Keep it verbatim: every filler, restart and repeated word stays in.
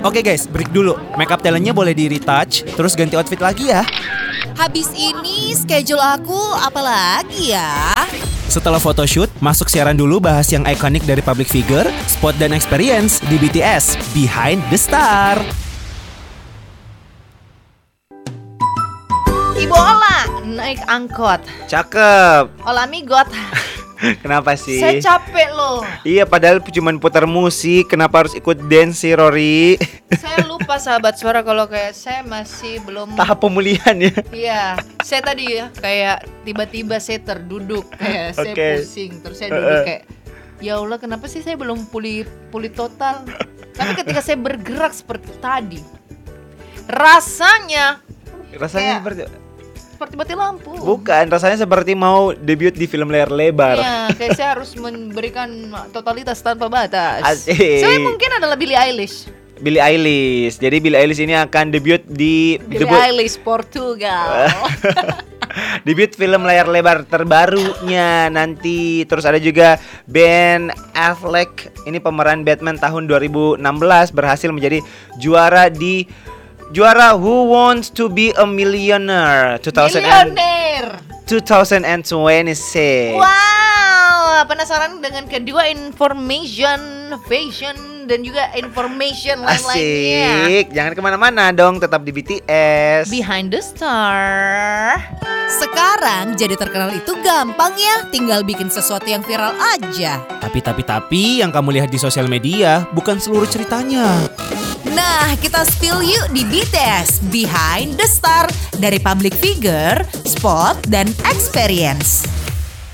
Oke guys, break dulu. Makeup talentnya boleh di retouch, terus ganti outfit lagi ya. Habis ini schedule aku apa lagi ya? Setelah photoshoot, masuk siaran dulu bahas yang ikonik dari public figure, spot dan experience di B T S Behind the Star. Ibu Ola naik angkot. Cakep. Ola migot. Kenapa sih? Saya capek loh. Iya, padahal cuma putar musik. Kenapa harus ikut dance sih, Rory? Saya lupa sahabat suara kalau kayak saya masih belum Tahap pemulihan ya. Iya, saya tadi ya kayak tiba-tiba saya terduduk kayak saya Oke. pusing terus saya duduk kayak ya Allah kenapa sih saya belum pulih pulih total. Tapi ketika saya bergerak seperti tadi rasanya Rasanya Kayak- seperti seperti mati lampu. bukan, rasanya seperti mau debut di film layar lebar. Iya, kayak saya harus memberikan totalitas tanpa batas. Asik. Saya mungkin adalah Billie Eilish. Billie Eilish. Jadi Billie Eilish ini akan debut di Billie debut Eilish Portugal. debut film layar lebar terbarunya nanti. Terus ada juga Ben Affleck. Ini pemeran Batman tahun dua ribu enam belas berhasil menjadi juara di juara Who Wants to Be a Millionaire dua ribu Millionaire. dua ribu dua puluh enam. Wow, penasaran dengan kedua information, fashion dan juga information lain-lainnya. Asik, jangan kemana-mana dong, tetap di B T S. Behind the Star. Sekarang jadi terkenal itu gampang ya, tinggal bikin sesuatu yang viral aja. Tapi tapi tapi yang kamu lihat di sosial media bukan seluruh ceritanya. Nah, kita spill yuk di B T S Behind the Star dari public figure, spot, dan experience.